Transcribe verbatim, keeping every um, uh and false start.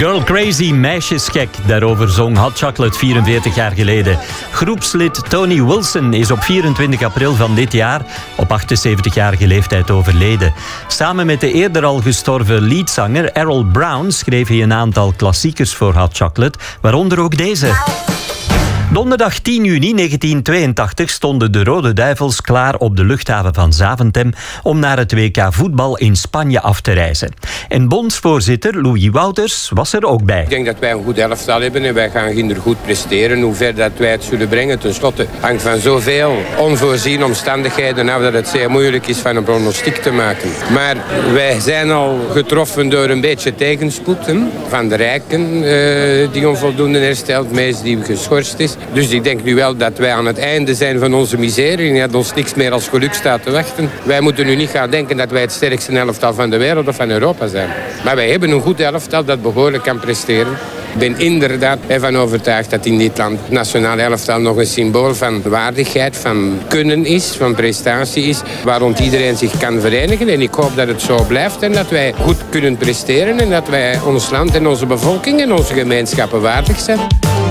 Girl Crazy, meisjesgek. Daarover zong Hot Chocolate vierenveertig jaar geleden. Groepslid Tony Wilson is op vierentwintig april van dit jaar op achtenzeventigjarige leeftijd overleden. Samen met de eerder al gestorven leadzanger Errol Brown schreef hij een aantal klassiekers voor Hot Chocolate, waaronder ook deze. Donderdag tien juni negentien tweeëntachtig stonden de Rode Duivels klaar op de luchthaven van Zaventem om naar het W K voetbal in Spanje af te reizen. En bondsvoorzitter Louis Wouters was er ook bij. Ik denk dat wij een goed elftal hebben en wij gaan ginder goed presteren. Hoe ver dat wij het zullen brengen, ten slotte hangt van zoveel onvoorziene omstandigheden af dat het zeer moeilijk is van een pronostiek te maken. Maar wij zijn al getroffen door een beetje tegenspoed hè? Van de rijken uh, die onvoldoende herstelt, meest die geschorst is. Dus ik denk nu wel dat wij aan het einde zijn van onze miserie en dat ons niks meer als geluk staat te wachten. Wij moeten nu niet gaan denken dat wij het sterkste elftal van de wereld of van Europa zijn. Maar wij hebben een goed elftal dat behoorlijk kan presteren. Ik ben inderdaad ervan overtuigd dat in dit land het nationale elftal nog een symbool van waardigheid, van kunnen is, van prestatie is, waar rond iedereen zich kan verenigen. En ik hoop dat het zo blijft en dat wij goed kunnen presteren en dat wij ons land en onze bevolking en onze gemeenschappen waardig zijn.